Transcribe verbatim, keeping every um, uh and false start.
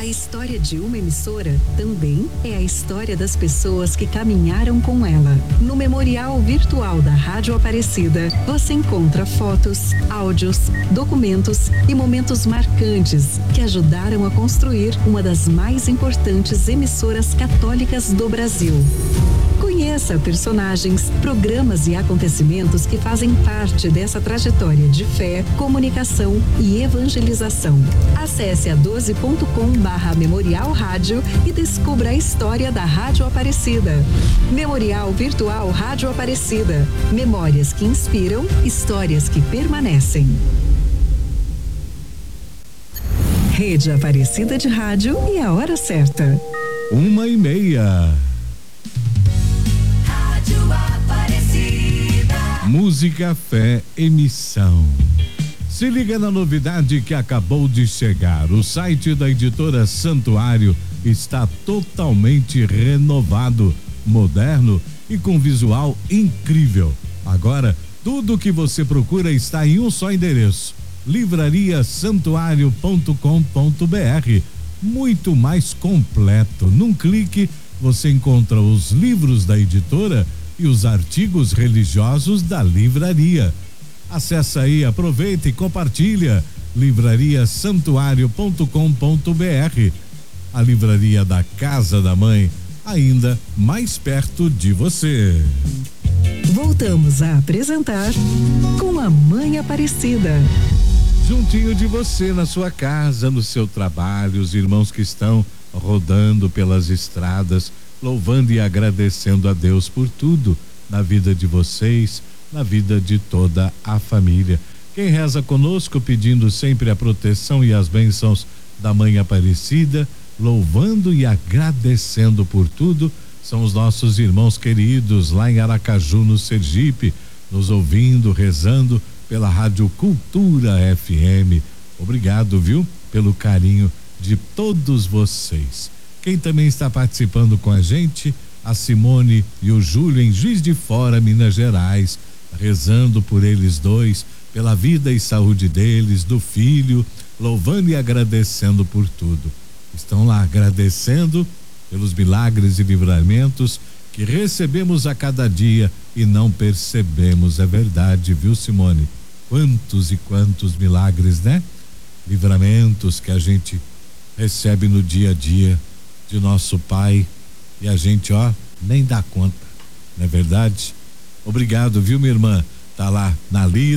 A história de uma emissora também é a história das pessoas que caminharam com ela. No Memorial Virtual da Rádio Aparecida, você encontra fotos, áudios, documentos e momentos marcantes que ajudaram a construir uma das mais importantes emissoras católicas do Brasil. Conheça personagens, programas e acontecimentos que fazem parte dessa trajetória de fé, comunicação e evangelização. Acesse a doze ponto com barra Memorial Rádio e descubra a história da Rádio Aparecida. Memorial Virtual Rádio Aparecida. Memórias que inspiram, histórias que permanecem. Rede Aparecida de Rádio e a hora certa. Uma e meia. Música, fé, emissão. Se liga na novidade que acabou de chegar. O site da editora Santuário está totalmente renovado, moderno e com visual incrível. Agora, tudo o que você procura está em um só endereço: livraria santuário ponto com ponto br. Muito mais completo. Num clique, você encontra os livros da editora e os artigos religiosos da livraria. Acesse aí, aproveita e compartilha. livraria santuário ponto com ponto br. A livraria da Casa da Mãe, ainda mais perto de você. Voltamos a apresentar Com a Mãe Aparecida. Juntinho de você, na sua casa, no seu trabalho, os irmãos que estão rodando pelas estradas, louvando e agradecendo a Deus por tudo na vida de vocês, na vida de toda a família. Quem reza conosco pedindo sempre a proteção e as bênçãos da Mãe Aparecida, louvando e agradecendo por tudo, são os nossos irmãos queridos lá em Aracaju, no Sergipe, nos ouvindo, rezando pela Rádio Cultura F M. Obrigado, viu, pelo carinho de todos vocês. Quem também está participando com a gente, a Simone e o Júlio em Juiz de Fora, Minas Gerais, rezando por eles dois, pela vida e saúde deles, do filho, louvando e agradecendo por tudo. Estão lá agradecendo pelos milagres e livramentos que recebemos a cada dia e não percebemos. É verdade, viu, Simone? Quantos e quantos milagres, né? Livramentos que a gente recebe no dia a dia de nosso Pai e a gente, ó, nem dá conta, não é verdade? Obrigado, viu, minha irmã? Tá lá na lista.